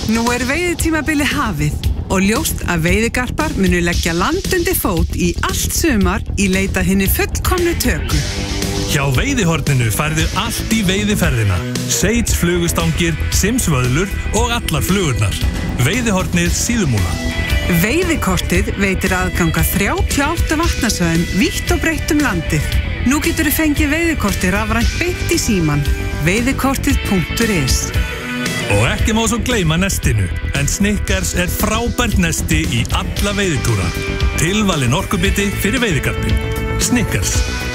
Nú veiðitímabili hafið og ljóst að veiðigarpar munu leggja land undir fót í allt sumar í leita hinni fullkomnu töku. Hjá Veiðihorninu færðu allt í veiðiferðina. Seits, flugustangir, simsvöðlur og allar flugurnar. Veiðihornið Síðumúla. Veiðikortið veitir aðganga 38 vatnasvæðum vítt og breitt landið. Nú geturðu fengið veiðikortið rafrænt beint í síman. Veiðikortið.is. Og ekki má svo gleyma nestinu, en Snickers frábært nesti í alla veiðitúra. Tilvalin orkubiti fyrir veiðigarpin. Snickers.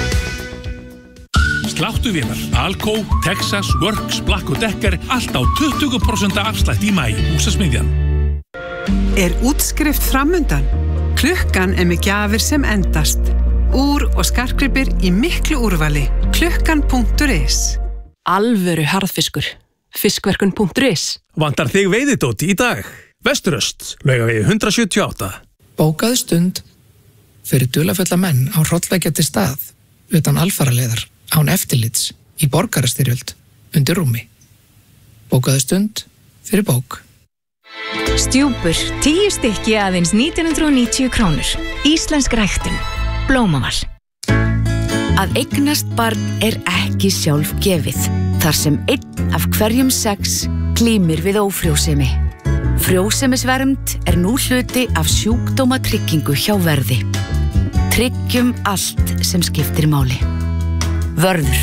Sláttuvélar, Alco, Texas, Works, Black & Decker, allt á 20% afslætt í maí, Húsasmiðjan. Útskrift framundan? Klukkan með gjafir sem endast. Úr og skartgripir í miklu úrvali. Klukkan.is. Alvöru harðfiskur. Fiskverkun.is. Vantar þig veiðidóti í dag? Vesturöst, Laugavegi 178. Bókaðu stund fyrir dularfulla menn á hrollvekjandi stað utan alfaraleiðar án eftirlits í borgarastyrjöld undir rúmi. Bókaðu stund fyrir bók. Stjúpur, 10 stykki aðeins 1990 krónur. Íslensk ræktun. Blómaval. Að eignast barn ekki sjálfgefið, þar sem 1 af hverjum 6 glímir við ófrjósemi. Frjósemisvernd nú hluti af sjúkdómatryggingu hjá Verði. Tryggjum allt sem skiptir máli. Vörður.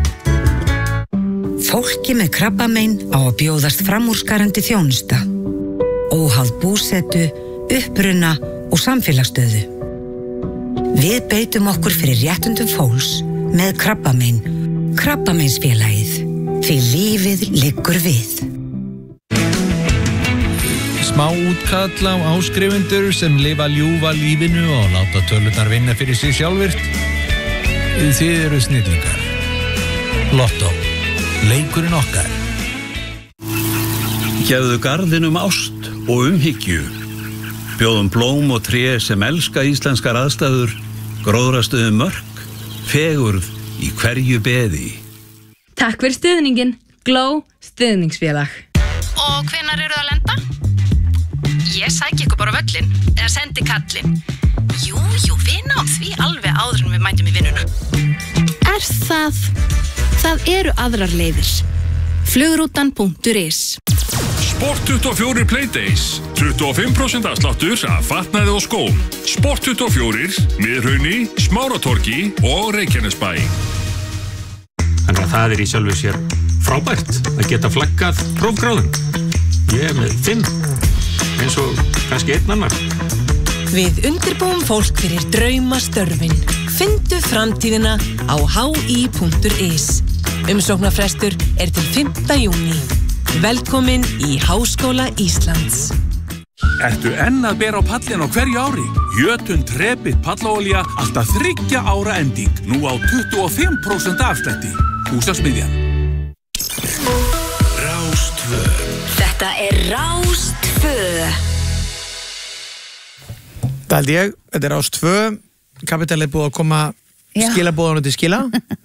Fólki með krabbamein á að bjóðast framúrskarandi þjónusta. Óháð búsetu, uppruna og samfélagsstöðu. Við beitum okkur fyrir réttundum fólks með krabbamein. Krabbameinsfélagið. Því lífið liggur við. Smá útkall á áskrifendur sem lifa ljúfa lífinu og láta tölurnar vinna fyrir sig sjálfvirt. Þið eru snillingar. Lottó. Leikurinn okkar. Gefðu garðinum ást og umhyggju. Bjóðum blóm og tré sem elska íslenskar aðstæður, gróðrastuðu mörk, fegurð í hverju beði. Takk fyrir stuðningin, Glow stuðningsfélag. Og hvenær eru að lenda? Ég sæki ykkur bara völlin, eða sendi kallin. Jú, við náum því alveg áður en við mætum í vinnuna. Það? Það eru aðrar leiðir. Flugrútan.is. Sport24 Playdays. 25% afsláttur af fatnaði og skóm. Sport24, Miðhrauni, Smáratorgi og Reykjanesbæ. Þannig að það í sjálfu sér frábært að geta flaggað prófgráðum. Ég með 5, eins og kannski einn annar. Við undirbúum fólk fyrir draumastörfin. Fyndu framtíðina á hi.is. Umsóknarfrestur til 5. júní. Velkomin í Háskóla Íslands. Ertu enn að bera á pallin á hverju ári? Jötun Trebit pallaolía alltaf 3 ára ending. Nú á 25% afslætti. Húsasmiðjan. Rás2. Þetta Rás2. Það held ég, þetta Rás2. Kapital búið að koma skilaboðan til skila.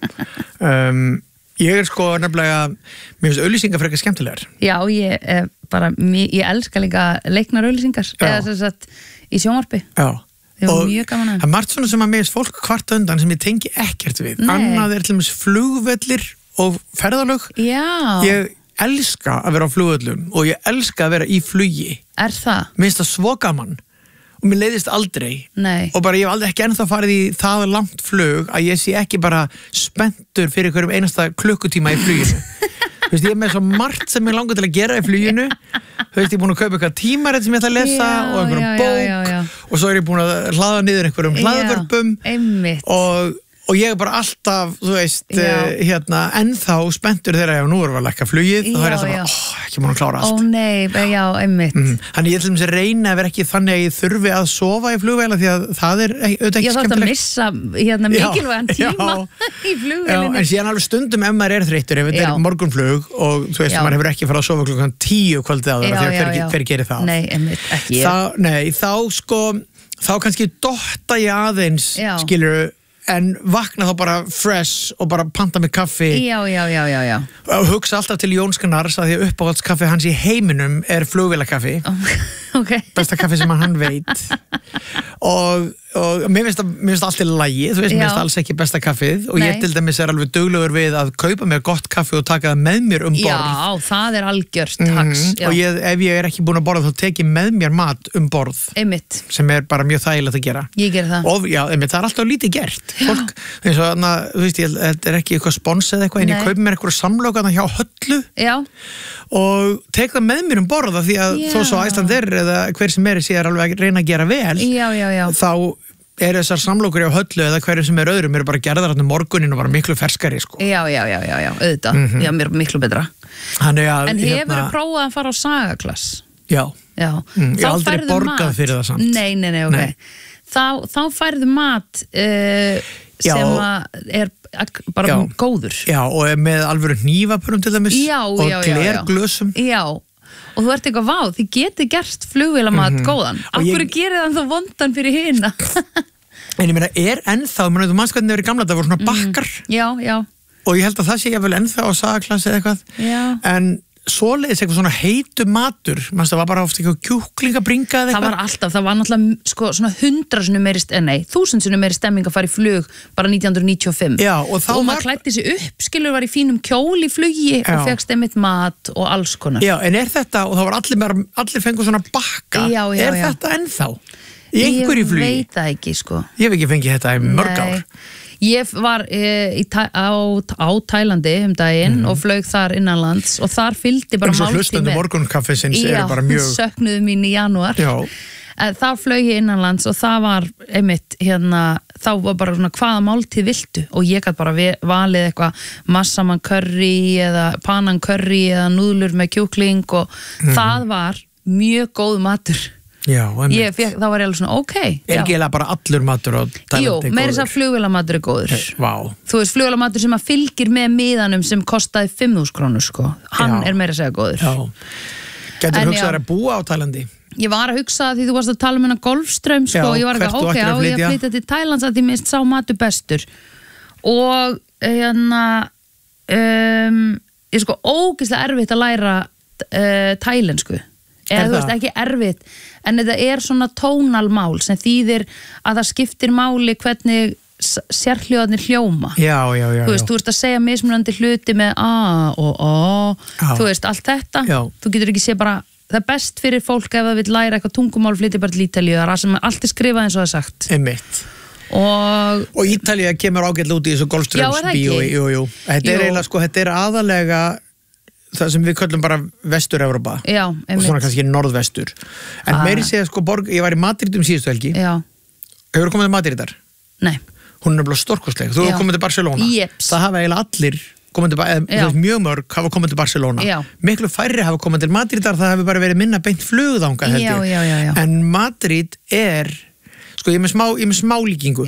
Ég sko nefnilega, mér finnst auglýsingar frekar skemmtilegar. Já, ég elska líka leiknar auglýsingar, eða þess að í sjónvarpi. Já. Og mjög gaman að. Það margt svona sem að mér finnst fólk kvart undan sem ég tengi ekkert við. Annað til dæmis flugvellir og ferðalög. Já. Ég elska að vera á flugvöllum og ég elska að vera í flugi. Það? Mér finnst það svo gaman. Og mér leiðist aldrei. Nei. Og bara ég hef aldrei ekki ennþá farið í það langt flug að ég sé ekki bara spenntur fyrir hverjum einasta klukkutíma í fluginu. Þú veist, ég með svo margt sem ég langar til að gera í fluginu. Þú veist, ég búin að kaupa eitthvað tímarit sem ég ætla að lesa og einhverjum bók. Og svo ég búin að hlaða niður einhverjum hlaðvörpum. Einmitt. Og ég bara alltaf, þú veist, ennþá spenntur þegar ég nú erum að lækka flugið. Og það alltaf bara, ekki múin að klára allt. Nei, já, einmitt. Þannig ég til dæmis reyna að vera ekki þannig að ég þurfi að sofa í flugvéla því að það auðvitað ekki skemmtilegt. Ég þarf að missa mikilvægan tíma í flugvélinu. En síðan alveg stundum ef maður þreyttur, ef þetta morgunflug og þú veist, maður hefur ekki farið að sofa klukkan 10 kvöldið áður af því að hver gerir það? Nei, einmitt, ekki ég. Þá kannski dotta ég aðeins, skilurðu, en vakna þá bara fresh og bara panta með kaffi Já. og hugsa alltaf til Jóns Gnarrs að því að uppáhaldskaffi hans í heiminum er flugvélakaffi besta kaffi sem hann veit og mér finnst allt í lagi, þú veist, mér finnst alls ekki besta kaffið og ég til dæmis alveg duglegur við að kaupa mér gott kaffi og taka það með mér borð Já, það algjört hax og ef ég ekki búin að borða þá tek ég með mér mat borð Einmitt. sem bara mjög þægilegt að gera Ég geri það og það alltaf lítið gert fólk, eins og þarna, þú veist, þetta ekki eitthvað spons eða eitthvað, en ég kaupi mér eitthvað samlokaðna hjá Höllu og tek það með mér borða því að þó svo Icelandair eða hver sem sé alveg að reyna að gera vel þá þessar samlokur hjá Höllu eða hverjum sem öðrum eru bara gerðar morgunin og bara miklu ferskari sko. Já, auðvitað Já, mér miklu betra En hefur þú prófað að fara á Sagaklass? Já Ég Þá aldrei færðu borgað mat. fyrir það samt Nei, ok Þá færðu mat sem er bara góður Já, og með alvöru hnífapörum til dæmis og glerglösum Já Og þú ert eitthvað, vá, þið getið gert flugvélamat góðan. Af hverju gerir það þá vondan fyrir hina? En ég meina, ennþá, þú manst hvernig það er í gamla, það voru svona bakkar. Já. Og ég held að það sé ég vel ennþá á Sagaklass eða eitthvað. Já. En svoleiðis eitthvað svona heitu matur, það var bara ofta eitthvað kjúklingabringa eða eitthvað. Það var náttúrulega sko, svona 100 sinnum meiri, 1000 sinnum meiri stemming að fara í flug bara 1995. Já, og maður klæddi sig upp, skilur, var í fínum kjól í flugi og fegst einmitt mat og alls konar. Já, en þetta, og það var allir fengur svona bakka, þetta ennþá? Í einhverju flugi? Ég veit það ekki, sko. Ég hef ekki fengið þetta í mörg ár. Ég var á Tælandi daginn og flög þar innanlands og þar fylgdi bara máltíð með. Hlustandi morgunkaffisins eru bara mjög... Já, söknuðu mín í janúar. Já. Þar flög ég innanlands og það var einmitt þá var bara svona hvaða máltíð viltu og ég gæti bara valið eitthvað massaman curry eða panan curry eða núðlur með kjúkling og það var mjög góð matur. Já, þá var ég alveg svona, ok ekki eða bara allur matur á Tælandi Jú, meira þess að flugvélamatur er góður Þú veist, flugvélamatur sem að fylgir með miðanum sem kostaði 5.000 krónur sko. Hann er meira að segja góður Getur hugsað að búa á Tælandi? Ég var að hugsa því þú varst að tala um hennar Golfstraum sko. Ég var ekki, ok, á ég að flytja til Tælands að því minnst sá matur bestur og ég sko ógeðslega erfitt að læra tælensku eða þú veist ekki erfitt en þetta er svona tónalmál sem þýðir að það skiptir máli hvernig sérhljóðarnir hljóma þú veist, þú ert að segja mismunandi hluti með a og a þú veist, allt þetta þú getur ekki sé bara, það er best fyrir fólk ef það vil læra eitthvað tungumál flytja bara til Ítalíu sem allt er skrifað eins og það er sagt Einmitt og Ítalía kemur ágætlega út í þessu Golfstraumsbíó þetta er eiginlega sko, þetta er aðalega það sem við köllum bara Vestur-Evrópa og svona kannski norðvestur en meiri segja sko ég var í Madrid síðustu helgi hefur þú komið til Madrid þar? Nei Hún er nefnilega stórkostleg, þú hefur komið til Barcelona það hafa eiginlega allir komið til mjög mörg hafa komið til Barcelona miklu færri hafa komið til Madrid þar það hefur bara verið minna beint flugðanga en Madrid er sko ég er með smá líkingu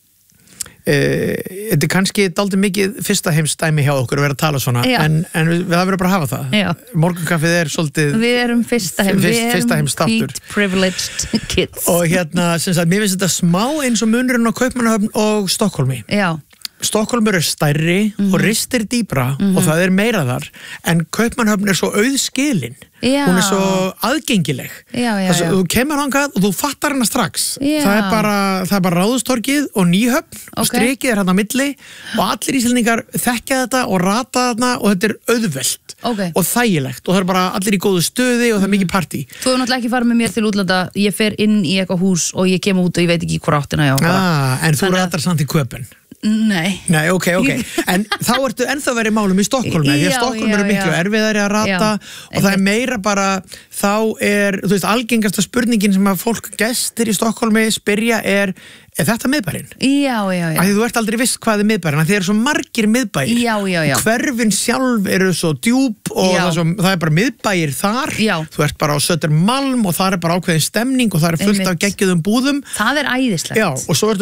þetta er kannski dálítið mikið fyrsta heimsdæmi hjá okkur að vera að tala svona en það verður bara að hafa það morgunkaffið er svolítið við erum fyrsta heimsstáttur peaked privileged kids og sem sagt, mér finnst þetta smá eins og munurinn á Kaupmannahöfn og Stokkólmi Stokkólmur er stærri og ristir dýbra og það er meira þar en Kaupmannahöfn er svo auðskilin hún er svo aðgengileg þú kemur hangað og þú fattar hana strax það er bara Ráðhústorgið og Nýhöfn og strikið er hérna á milli og allir íslendingar þekkja þetta og rata þarna og þetta er auðvelt og þægilegt og það er bara allir í góðu stöði og það er mikið partí Þú hefur náttúrulega ekki farið með mér til útlanda ég fer inn í eitthvað hús og ég kem út og ég veit ekki hvor áttina en þú ratar samt í Köpen Nei, ok en þá ertu ennþá verið málum í Stokkólmi því að Stokkólmi eru miklu erfiðari að rata og það er meira bara þá er, þú veist, algengasta spurningin sem að fólk gestir í Stokkólmi spyrja er þetta miðbærinn? Já. Því þú ert aldrei viss hvað er miðbærinn, því eru svo margir miðbæir. Já. Hverfin sjálf eru svo djúp og það er bara miðbæir þar. Þú ert bara á Södermalm og það er bara ákveðin stemning og það er fullt af geggjuðum búðum. Það er æðislegt. Já, og svo ertu